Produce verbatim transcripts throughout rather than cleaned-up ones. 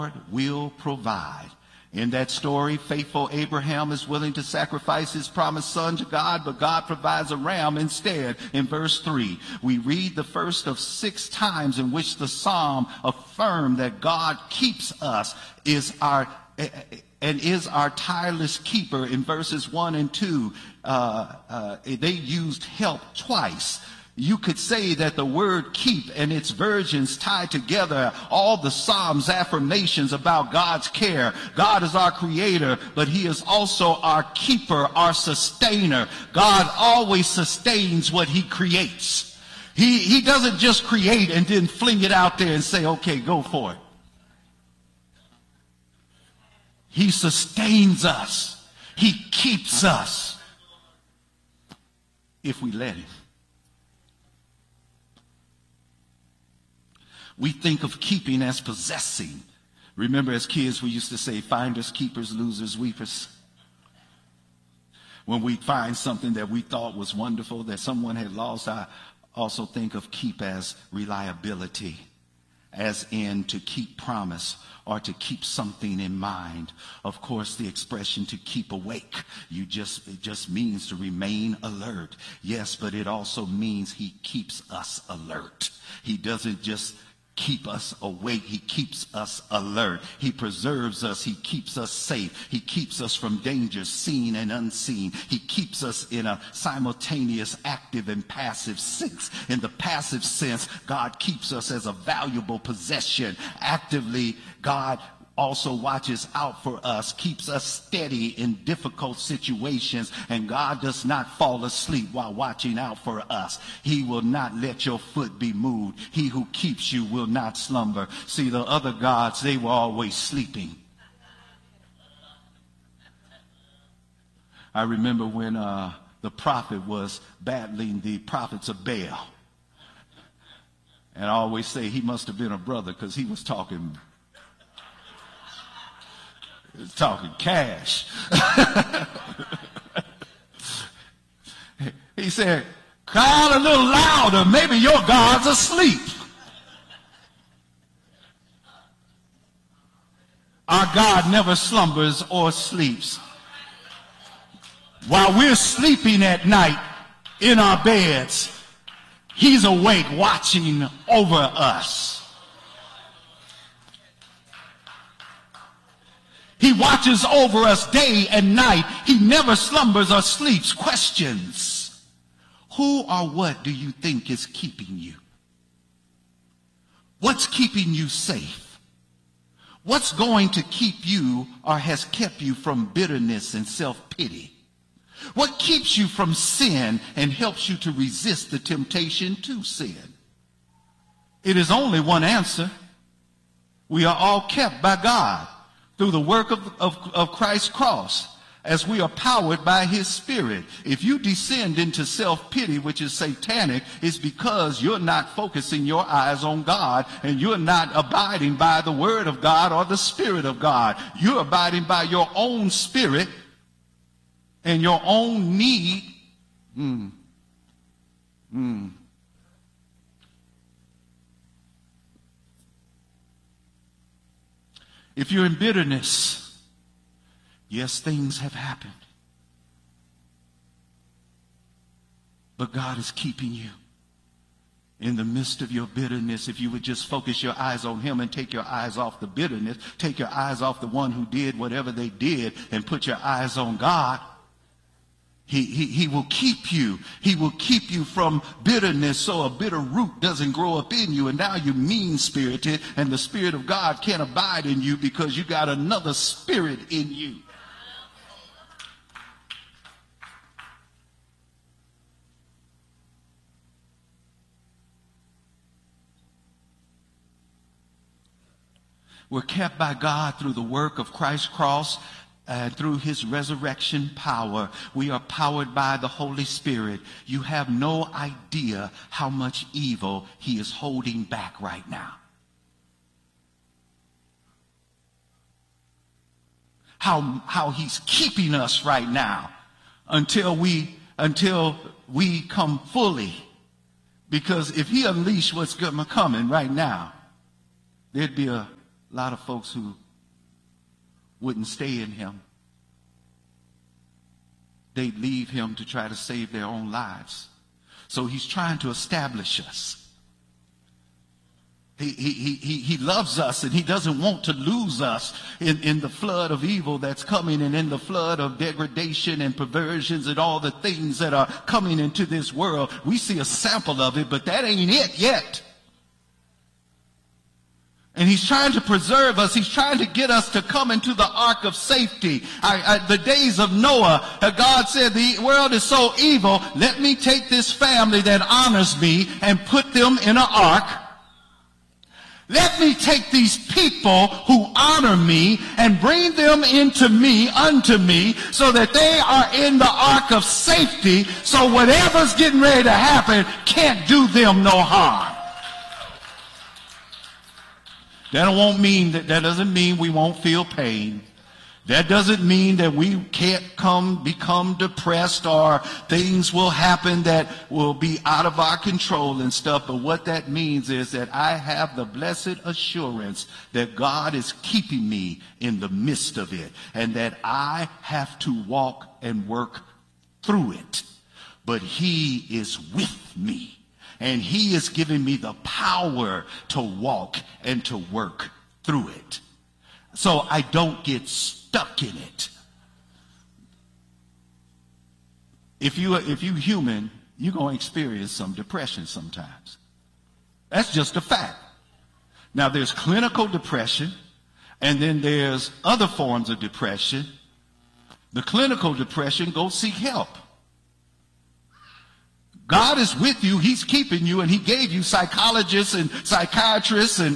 will provide. In that story, faithful Abraham is willing to sacrifice his promised son to God, but God provides a ram instead. In verse three, we read the first of six times in which the psalm affirmed that God keeps us, is our and is our tireless keeper. In verses one and two, uh, uh, they used help twice. You could say that the word keep and its versions tie together all the Psalms' affirmations about God's care. God is our creator, but he is also our keeper, our sustainer. God always sustains what he creates. He, he doesn't just create and then fling it out there and say, okay, go for it. He sustains us. He keeps us if we let him. We think of keeping as possessing. Remember, as kids, we used to say finders, keepers, losers, weepers. When we find something that we thought was wonderful that someone had lost, I also think of keep as reliability, as in to keep promise or to keep something in mind. Of course, the expression to keep awake, you just, it just means to remain alert. Yes, but it also means he keeps us alert. He doesn't just keep us awake. He keeps us alert. He preserves us. He keeps us safe. He keeps us from dangers seen and unseen. He keeps us in a simultaneous active and passive sense. In the passive sense, God keeps us as a valuable possession. Actively, God also watches out for us, keeps us steady in difficult situations, and God does not fall asleep while watching out for us. He will not let your foot be moved. He who keeps you will not slumber. See, the other gods, they were always sleeping. I remember when uh, the prophet was battling the prophets of Baal. And I always say he must have been a brother because he was talking It's talking cash. He said, call a little louder. Maybe your God's asleep. Our God never slumbers or sleeps. While we're sleeping at night in our beds, he's awake watching over us. He watches over us day and night. He never slumbers or sleeps. Questions. Who or what do you think is keeping you? What's keeping you safe? What's going to keep you or has kept you from bitterness and self-pity? What keeps you from sin and helps you to resist the temptation to sin? It is only one answer. We are all kept by God through the work of, of, of Christ's cross, as we are powered by his Spirit. If you descend into self-pity, which is satanic, it's because you're not focusing your eyes on God, and you're not abiding by the word of God or the Spirit of God. You're abiding by your own spirit and your own need. Mm. Mm. If you're in bitterness, yes, things have happened. But God is keeping you in the midst of your bitterness. If you would just focus your eyes on him and take your eyes off the bitterness, take your eyes off the one who did whatever they did and put your eyes on God, He, he, he will keep you. He will keep you from bitterness so a bitter root doesn't grow up in you. And now you're mean-spirited and the Spirit of God can't abide in you because you got another spirit in you. We're kept by God through the work of Christ's cross. And through his resurrection power. We are powered by the Holy Spirit. You have no idea how much evil he is holding back right now. How, how he's keeping us right now until we, until we come fully. Because if he unleashed what's coming right now, there'd be a a lot of folks who wouldn't stay in him. They'd leave him to try to save their own lives. So he's trying to establish us. He, he, he, he loves us, and he doesn't want to lose us in, in the flood of evil that's coming, and in the flood of degradation and perversions and all the things that are coming into this world. We see a sample of it, but that ain't it yet. And he's trying to preserve us. He's trying to get us to come into the ark of safety. I, I, the days of Noah, uh, God said, the world is so evil, let me take this family that honors me and put them in an ark. Let me take these people who honor me and bring them into me, unto me, so that they are in the ark of safety, so whatever's getting ready to happen can't do them no harm. That won't mean that, that doesn't mean we won't feel pain. That doesn't mean that we can't come become depressed or things will happen that will be out of our control and stuff. But what that means is that I have the blessed assurance that God is keeping me in the midst of it, and that I have to walk and work through it. But he is with me, and he is giving me the power to walk and to work through it, so I don't get stuck in it. If you if you human, you're going to experience some depression sometimes. That's just a fact. Now, there's clinical depression, and then there's other forms of depression. The clinical depression, go seek help. God is with you. He's keeping you, and he gave you psychologists and psychiatrists, and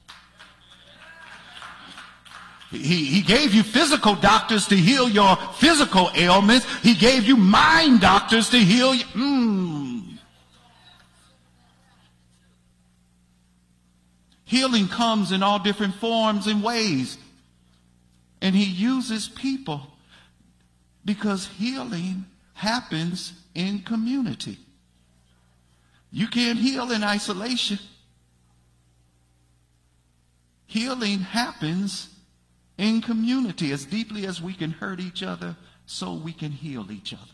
He, he gave you physical doctors to heal your physical ailments. He gave you mind doctors to heal you. Mm. Healing comes in all different forms and ways. And he uses people because healing happens in community. You can't heal in isolation. Healing happens in community. As deeply as we can hurt each other, so we can heal each other.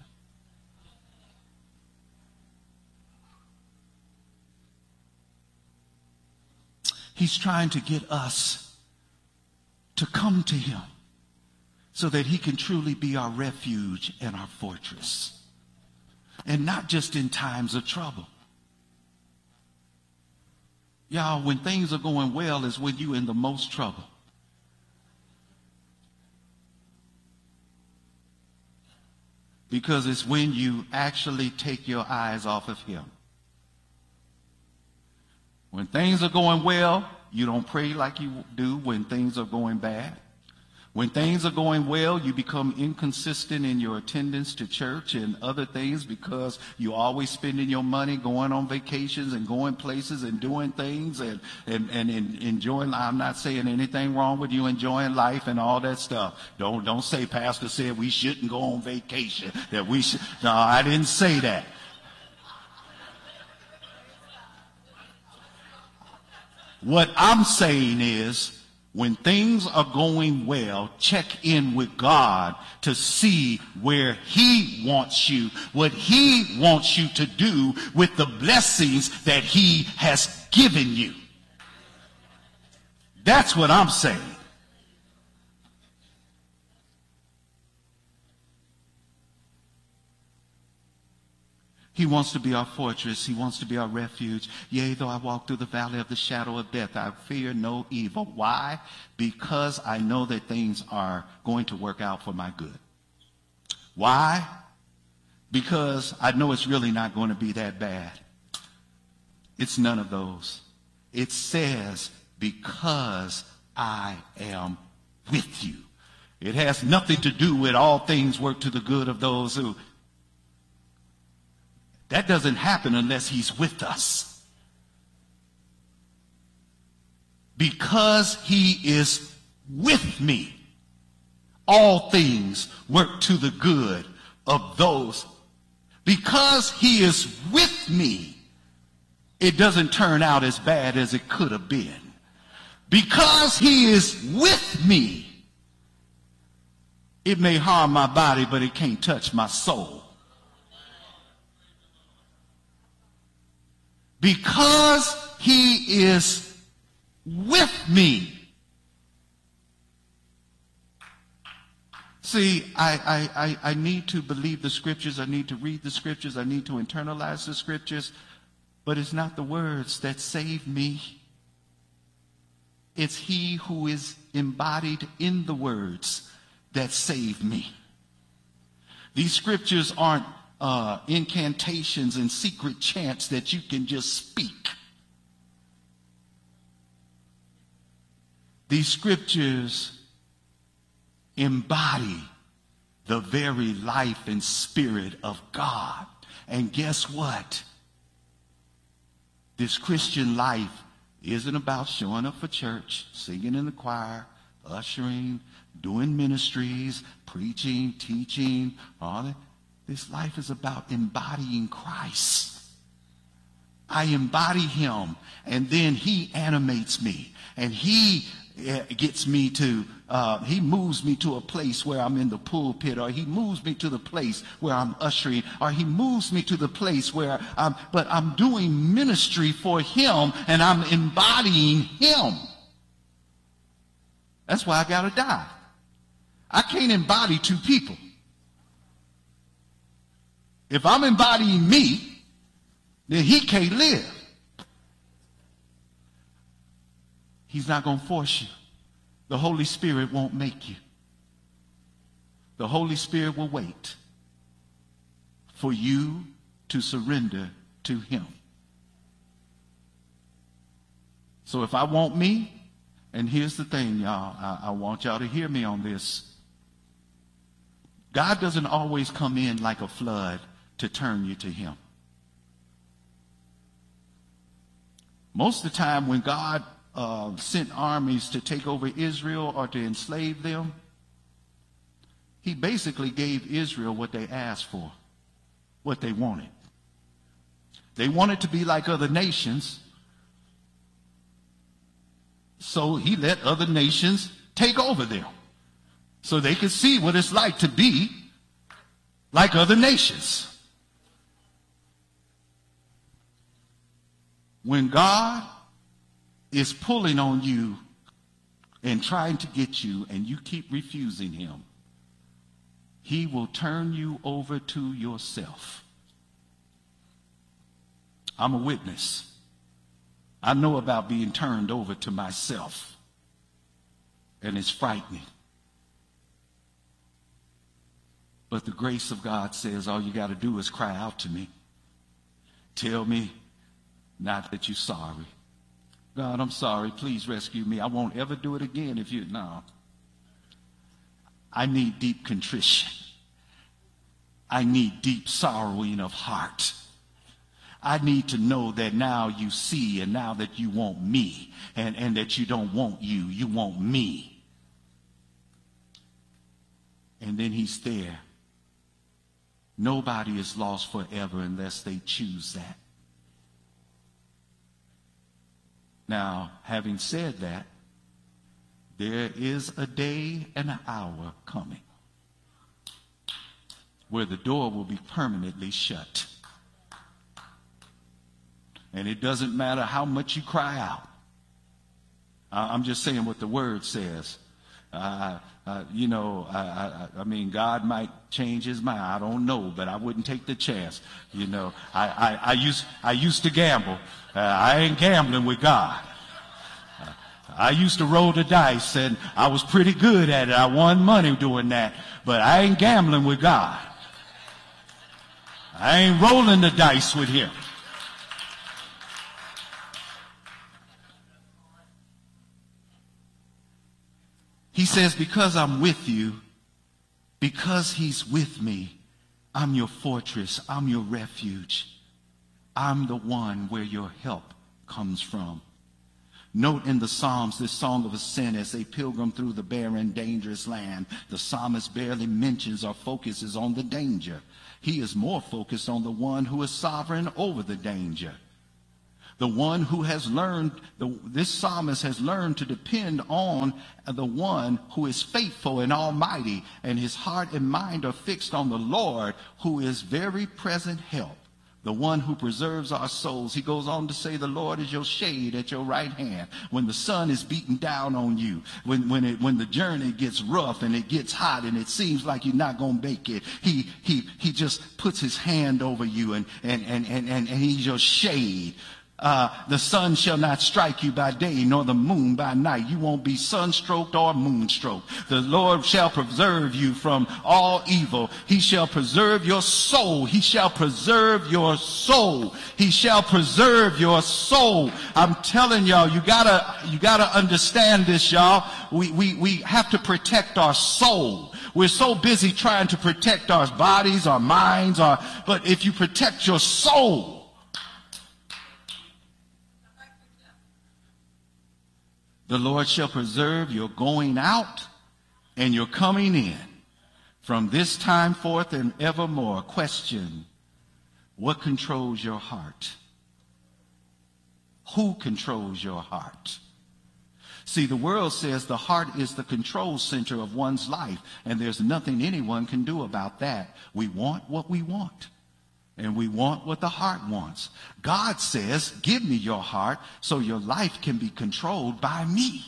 He's trying to get us to come to him so that he can truly be our refuge and our fortress. And not just in times of trouble. Y'all, when things are going well is when you're in the most trouble. Because it's when you actually take your eyes off of him. When things are going well, you don't pray like you do when things are going bad. When things are going well, you become inconsistent in your attendance to church and other things because you're always spending your money going on vacations and going places and doing things and, and, and, and enjoying. I'm not saying anything wrong with you enjoying life and all that stuff. Don't, don't say Pastor said we shouldn't go on vacation, that we should. No, I didn't say that. What I'm saying is, when things are going well, check in with God to see where he wants you, what he wants you to do with the blessings that he has given you. That's what I'm saying. He wants to be our fortress. He wants to be our refuge. Yea, though I walk through the valley of the shadow of death, I fear no evil. Why? Because I know that things are going to work out for my good. Why? Because I know it's really not going to be that bad. It's none of those. It says, because I am with you. It has nothing to do with all things work to the good of those who. That doesn't happen unless he's with us. Because he is with me, all things work to the good of those. Because he is with me, it doesn't turn out as bad as it could have been. Because he is with me, it may harm my body, but it can't touch my soul. Because he is with me. See, I, I, I, I need to believe the scriptures. I need to read the scriptures. I need to internalize the scriptures. But it's not the words that save me. It's he who is embodied in the words that save me. These scriptures aren't uh, incantations and secret chants that you can just speak. These scriptures embody the very life and spirit of God. And guess what? This Christian life isn't about showing up for church, singing in the choir, ushering, doing ministries, preaching, teaching, all that. This life is about embodying Christ. I embody him, and then he animates me, and he gets me to, uh, he moves me to a place where I'm in the pulpit, or he moves me to the place where I'm ushering, or he moves me to the place where I'm, but I'm doing ministry for him, and I'm embodying him. That's why I gotta die. I can't embody two people. If I'm embodying me, then he can't live. He's not going to force you. The Holy Spirit won't make you. The Holy Spirit will wait for you to surrender to him. So if I want me, and here's the thing, y'all, I, I want y'all to hear me on this. God doesn't always come in like a flood to turn you to him. Most of the time when God uh, sent armies to take over Israel or to enslave them, he basically gave Israel what they asked for, what they wanted. They wanted to be like other nations, so he let other nations take over them so they could see what it's like to be like other nations. When God is pulling on you and trying to get you, and you keep refusing him, he will turn you over to yourself. I'm a witness. I know about being turned over to myself, and it's frightening. But the grace of God says all you got to do is cry out to me. Tell me not that you're sorry. God, I'm sorry. Please rescue me. I won't ever do it again if you... No. I need deep contrition. I need deep sorrowing of heart. I need to know that now you see, and now that you want me, and, and that you don't want you, you want me. And then he's there. Nobody is lost forever unless they choose that. Now, having said that, there is a day and an hour coming where the door will be permanently shut. And it doesn't matter how much you cry out. I'm just saying what the word says. Uh, uh, you know, I, I, I mean, God might change his mind. I don't know, but I wouldn't take the chance. You know, I, I, I, used, I used to gamble. Uh, I ain't gambling with God. Uh, I used to roll the dice, and I was pretty good at it. I won money doing that, but I ain't gambling with God. I ain't rolling the dice with him. He says, because I'm with you, because he's with me, I'm your fortress, I'm your refuge. I'm the one where your help comes from. Note in the Psalms this song of ascent as a pilgrim through the barren, dangerous land. The psalmist barely mentions or focuses on the danger. He is more focused on the one who is sovereign over the danger. The one who has learned, the, this psalmist has learned to depend on the one who is faithful and almighty, and his heart and mind are fixed on the Lord, who is very present help, the one who preserves our souls. He goes on to say, the Lord is your shade at your right hand. When the sun is beating down on you, when, when, it, when the journey gets rough and it gets hot and it seems like you're not going to make it, he, he, he just puts his hand over you, and, and, and, and, and, and he's your shade. Uh, the sun shall not strike you by day, nor the moon by night. You won't be sunstroked or moonstroked. The Lord shall preserve you from all evil. He shall preserve your soul. He shall preserve your soul. He shall preserve your soul. I'm telling y'all, you gotta, you gotta understand this, y'all. We, we, we have to protect our soul. We're so busy trying to protect our bodies, our minds, our, but if you protect your soul, the Lord shall preserve your going out and your coming in from this time forth and evermore. Question: what controls your heart? Who controls your heart? See, the world says the heart is the control center of one's life, and there's nothing anyone can do about that. We want what we want, and we want what the heart wants. God says, give me your heart so your life can be controlled by me.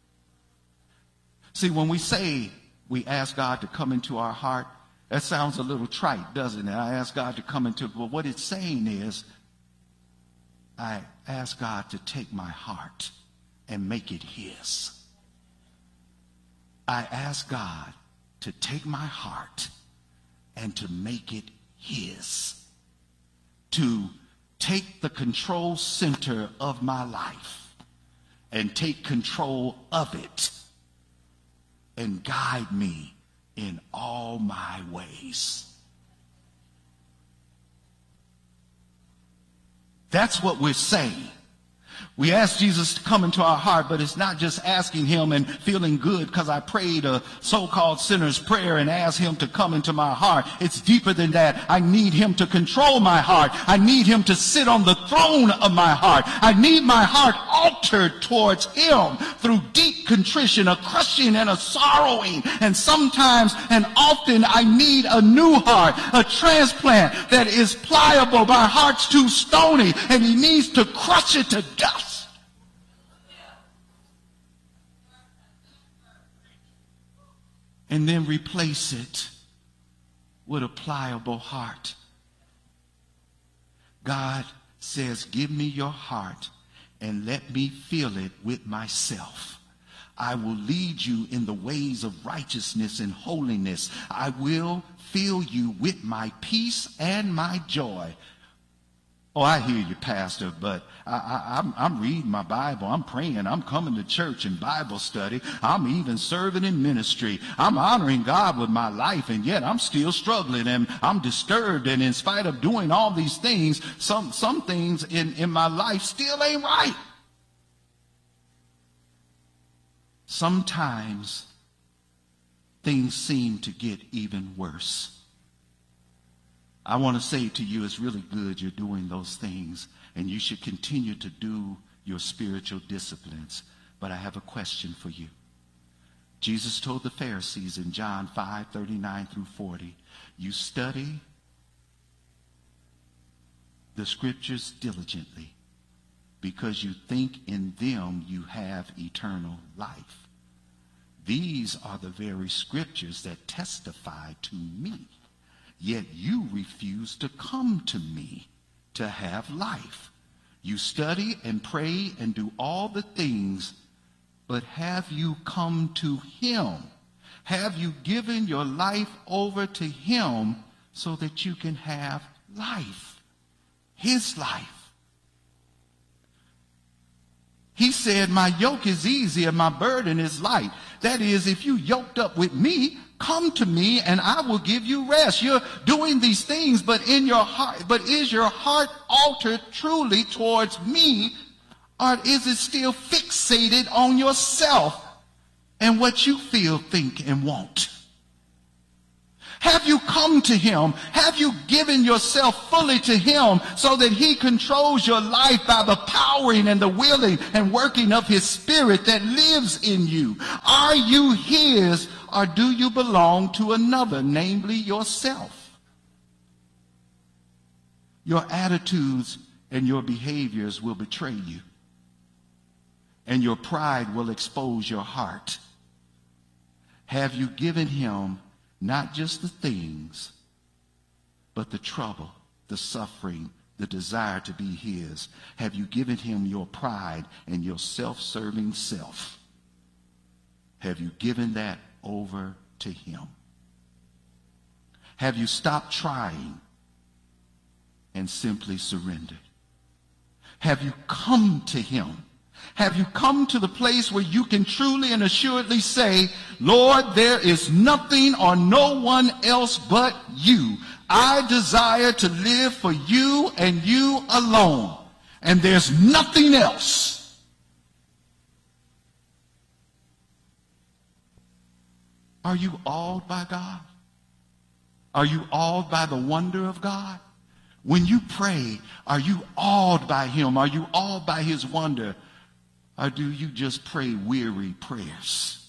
See, when we say we ask God to come into our heart, that sounds a little trite, doesn't it? I ask God to come into, but what it's saying is, I ask God to take my heart and make it his. I ask God to take my heart and to make it his. To take the control center of my life and take control of it and guide me in all my ways. That's what we're saying. We ask Jesus to come into our heart, but it's not just asking him and feeling good because I prayed a so-called sinner's prayer and asked him to come into my heart. It's deeper than that. I need him to control my heart. I need him to sit on the throne of my heart. I need my heart altered towards him through deep contrition, a crushing and a sorrowing. And sometimes and often I need a new heart, a transplant that is pliable. My heart's too stony, and he needs to crush it to dust. And then replace it with a pliable heart. God says, give me your heart and let me fill it with myself. I will lead you in the ways of righteousness and holiness. I will fill you with my peace and my joy. Oh, I hear you, Pastor, but I, I, I'm, I'm reading my Bible. I'm praying. I'm coming to church and Bible study. I'm even serving in ministry. I'm honoring God with my life, and yet I'm still struggling, and I'm disturbed. And in spite of doing all these things, some, some things in, in my life still ain't right. Sometimes things seem to get even worse. I want to say to you, it's really good you're doing those things, and you should continue to do your spiritual disciplines. But I have a question for you. Jesus told the Pharisees in John five, thirty-nine through forty, you study the scriptures diligently because you think in them you have eternal life. These are the very scriptures that testify to me. Yet you refuse to come to me to have life. You study and pray and do all the things, but have you come to him? Have you given your life over to him so that you can have life? His life. He said, my yoke is easy and my burden is light. That is, if you yoked up with me, come to me and I will give you rest. You're doing these things, but in your heart, but is your heart altered truly towards me, or is it still fixated on yourself and what you feel, think, and want? Have you come to him? Have you given yourself fully to him so that he controls your life by the powering and the willing and working of his spirit that lives in you? Are you his, or do you belong to another, namely yourself? Your attitudes and your behaviors will betray you, and your pride will expose your heart. Have you given him not just the things, but the trouble, the suffering, the desire to be his? Have you given him your pride and your self-serving self? Have you given that over to him? Have you stopped trying and simply surrendered? Have you come to him? Have you come to the place where you can truly and assuredly say, Lord, there is nothing or no one else but you. I desire to live for you and you alone, and there's nothing else. Are you awed by God? Are you awed by the wonder of God? When you pray, are you awed by him? Are you awed by his wonder? Or do you just pray weary prayers?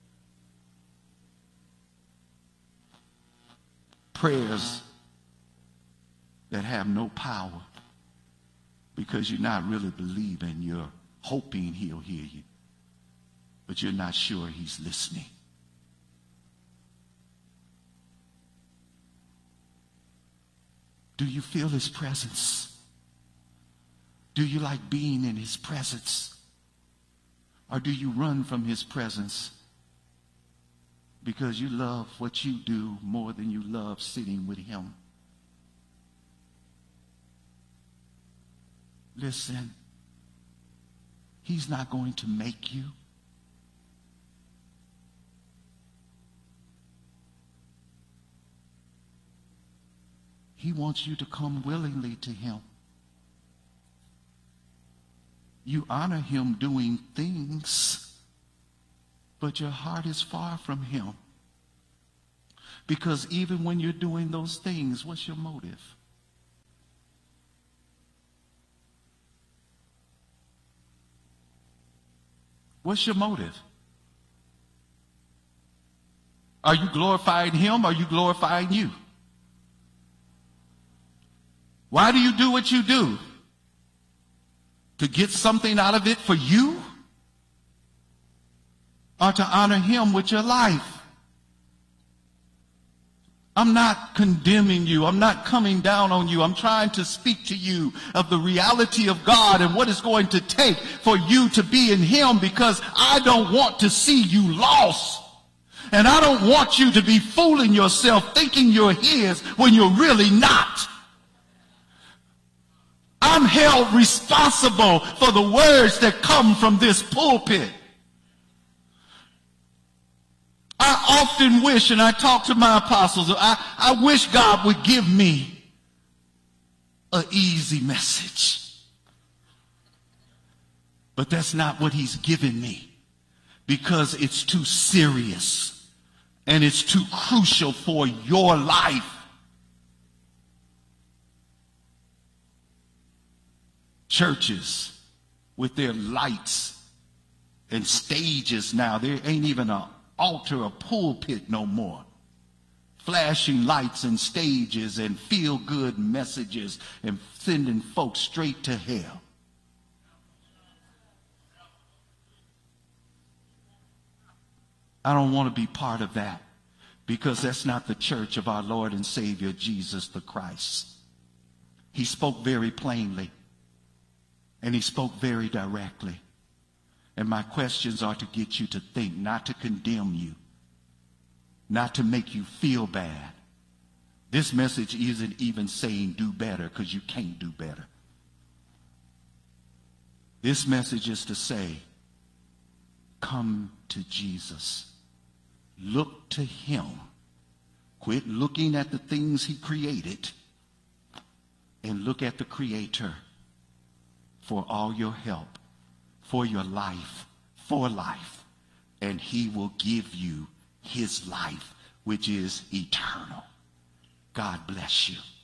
Prayers that have no power because you're not really believing. You're hoping he'll hear you, but you're not sure he's listening. Do you feel his presence? Do you like being in his presence? Or do you run from his presence because you love what you do more than you love sitting with him? Listen, he's not going to make you. He wants you to come willingly to him. You honor him doing things, but your heart is far from him. Because even when you're doing those things, what's your motive? What's your motive? Are you glorifying him or are you glorifying you? Why do you do what you do? To get something out of it for you? Or to honor him with your life? I'm not condemning you. I'm not coming down on you. I'm trying to speak to you of the reality of God and what it's going to take for you to be in him, because I don't want to see you lost. And I don't want you to be fooling yourself thinking you're his when you're really not. I'm held responsible for the words that come from this pulpit. I often wish, and I talk to my apostles, I, I wish God would give me an easy message. But that's not what he's given me, because it's too serious and it's too crucial for your life. Churches with their lights and stages now, there ain't even an altar or pulpit no more. Flashing lights and stages and feel-good messages and sending folks straight to hell. I don't want to be part of that, because that's not the church of our Lord and Savior Jesus the Christ. He spoke very plainly. And he spoke very directly. And my questions are to get you to think, not to condemn you, not to make you feel bad. This message isn't even saying do better, because you can't do better. This message is to say, come to Jesus. Look to him. Quit looking at the things he created and look at the Creator for all your help, for your life, for life. And he will give you his life which is eternal. God bless you.